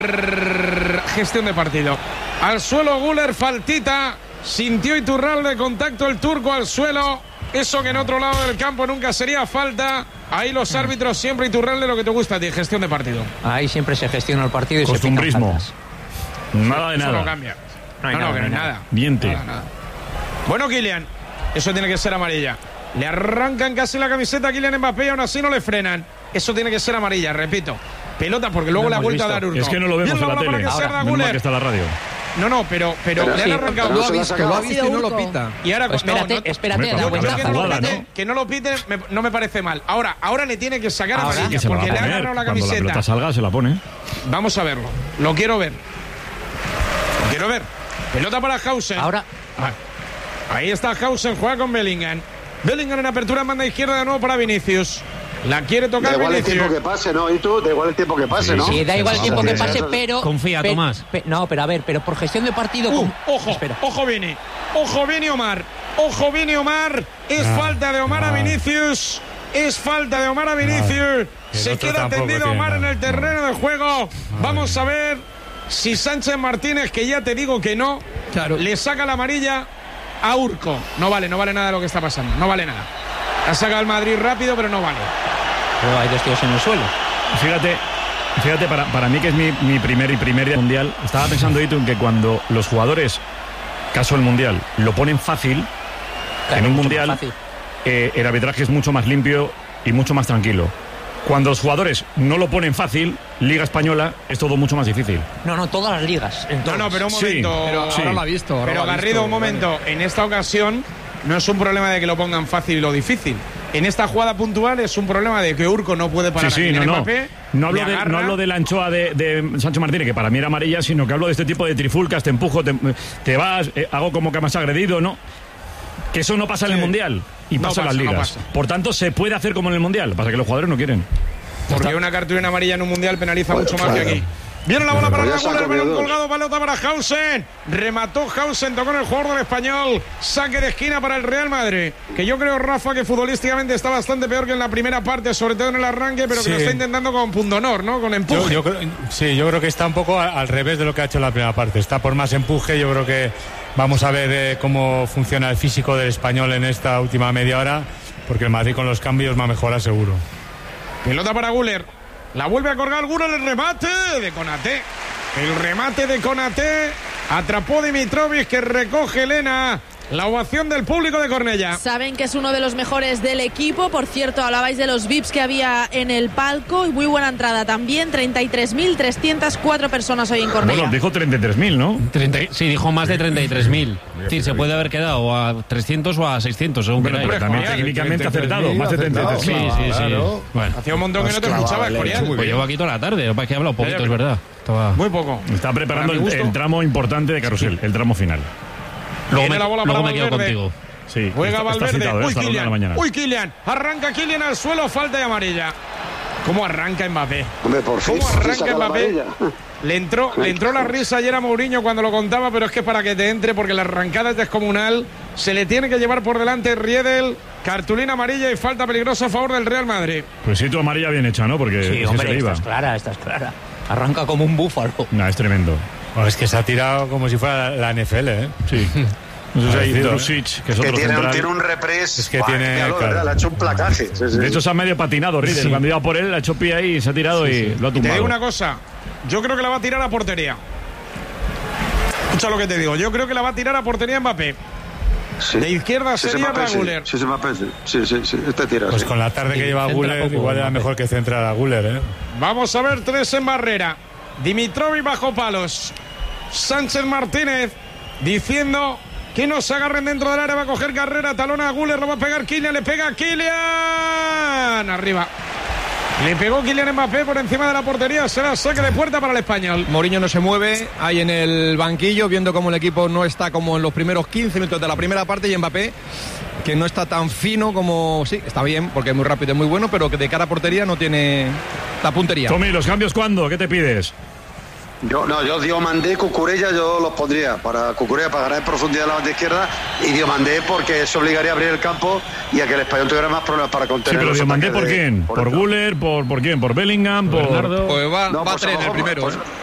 Gestión de partido. Al suelo Güler, faltita. Sintió Iturralde, contacto el turco al suelo. Eso que en otro lado del campo nunca sería falta. Ahí los árbitros siempre, Iturralde, lo que te gusta a ti, gestión de partido. Ahí siempre se gestiona el partido y costumbrismo. Se nada de eso nada. No cambia. No hay nada, que no hay nada. Miente. Nada. Bueno, Kylian, eso tiene que ser amarilla. Le arrancan casi la camiseta a Kylian Mbappé y aún así no le frenan. Eso tiene que ser amarilla, repito. Pelota, porque luego le ha vuelto a dar Urco. Es que no lo vemos en la tele. Ahora, menos mal que está la radio. No, pero le han arrancado. Lo ha visto y no lo pita. Y ahora, espérate, que no lo pite, no me parece mal. Ahora le tiene que sacar amarilla, que porque le ha agarrado la camiseta. Cuando la pelota salga, se la pone. Vamos a verlo. Lo quiero ver. Pelota para Hausen. Ahora. Ahí está Hausen, juega con Bellingham. Bellingham en apertura, manda izquierda de nuevo para Vinicius. La quiere tocar Vinicius. Da igual Vinicius. el tiempo que pase, ¿no? Y tú, da igual el tiempo que pase, ¿no? Sí, da igual el tiempo que pase, pero... Confía, Tomás. No, pero a ver, pero por gestión de partido... Ojo Vini. Ojo Vini Omar. Es falta de Omar a Vinicius. Se queda tendido Omar en el terreno de juego. Vamos a ver si Sánchez Martínez, que ya te digo que no, le saca la amarilla a Urco. No vale nada lo que está pasando. No vale nada. Ha sacado el Madrid rápido, pero no vale. Pero hay dos tíos en el suelo. Fíjate, para mí que es mi primer día mundial, estaba pensando, Itun, que cuando los jugadores, caso el mundial, lo ponen fácil, en un mundial, el arbitraje es mucho más limpio y mucho más tranquilo. Cuando los jugadores no lo ponen fácil, Liga Española, es todo mucho más difícil. No, todas las ligas. No, pero un momento. Sí, pero ahora lo ha visto. Pero Garrido, un momento. En esta ocasión no es un problema de que lo pongan fácil y lo difícil. En esta jugada puntual es un problema de que Urco no puede parar a Mbappé. No hablo de la anchoa de Sancho Martínez, que para mí era amarilla, sino que hablo de este tipo de trifulcas, te empujo, te vas, hago como que me has agredido, ¿no? Que eso no pasa en el Mundial y pasa en las ligas. Por tanto, se puede hacer como en el Mundial, pasa que los jugadores no quieren. Porque una cartulina amarilla en un Mundial penaliza mucho más que aquí. Viene la bola para Güler, balón colgado, pelota para Hausen. Remató Hausen, tocó en el jugador del Español. Saque de esquina para el Real Madrid. Que yo creo, Rafa, que futbolísticamente está bastante peor que en la primera parte, sobre todo en el arranque, pero que lo está intentando con pundonor, ¿no? Con empuje. Yo creo que está un poco al revés de lo que ha hecho en la primera parte. Está por más empuje. Yo creo que vamos a ver cómo funciona el físico del Español en esta última media hora, porque el Madrid con los cambios va a mejorar seguro. Pelota para Güler. La vuelve a colgar Güler, el remate de Konaté. Atrapó Dimitrovic, que recoge Elena. La ovación del público de Cornellá. Saben que es uno de los mejores del equipo. Por cierto, hablabais de los VIPs que había en el palco. Y muy buena entrada también. 33.304 personas hoy en Cornellá. Bueno, dijo 33.000, ¿no? Sí, dijo más de 33.000. Es decir, se puede haber quedado a 300 o a 600, según queráis. Pero también técnicamente acertado. Más de 33.000. Sí. Claro. Bueno. Hacía un montón que no te escuchaba, Escorial. Pues llevo aquí toda la tarde. Para que he hablado poquito, es verdad. Muy poco. Está preparando el tramo importante de Carrusel, el tramo final. Luego me quedo contigo. Sí, juega Valverde. Citado, Kylian. Arranca Kylian al suelo, falta de amarilla. ¿Cómo arranca Mbappé? Hombre, por fin. ¿Cómo arranca Mbappé? Le entró la risa ayer a Mourinho cuando lo contaba, pero es que para que te entre, porque la arrancada es descomunal. Se le tiene que llevar por delante Riedel. Cartulina amarilla y falta peligrosa a favor del Real Madrid. Pues sí, tu amarilla bien hecha, ¿no? Porque sí, hombre, se le iba. Esta es clara. Arranca como un búfalo. No, es tremendo. Bueno, es que se ha tirado como si fuera la NFL, ¿eh? Sí. No sé si hay Drusic, que es otro central. Tiene un repres. Es que tiene. Claro. Le ha hecho un placaje. De hecho, se ha medio patinado Riedel. Cuando iba por él, ha hecho pie ahí, se ha tirado y lo ha tumbado. Y te digo una cosa. Yo creo que la va a tirar a portería. Escucha lo que te digo. Yo creo que la va a tirar a portería Mbappé. Sí. De izquierda sería para Güler. Sí, este tira. Pues con la tarde que lleva Güler, igual era mejor que centrar a Güler, ¿eh? Vamos a ver 3 en barrera. Dimitrovic bajo palos. Sánchez Martínez diciendo que no se agarren dentro del área. Va a coger carrera, talona a Güler, lo va a pegar Kylian, le pega Kylian. Arriba. Le pegó Kylian Mbappé por encima de la portería. Será saque de puerta para el Español. Mourinho no se mueve ahí en el banquillo, viendo cómo el equipo no está como en los primeros 15 minutos de la primera parte, y Mbappé, que no está tan fino como... Sí, está bien, porque es muy rápido y muy bueno, pero que de cara a portería no tiene la puntería. Tommy, ¿los cambios cuándo? ¿Qué te pides? Yo Diomandé, Cucurella, yo los pondría para Cucurella para ganar en profundidad la banda izquierda, y Diomandé porque eso obligaría a abrir el campo y a que el Español tuviera más problemas para contener. Sí, pero Diomandé, ¿por quién? ¿Por Güler? ¿Por quién? ¿Por Bellingham? ¿Por Bernardo? Pues va a 3 el primero.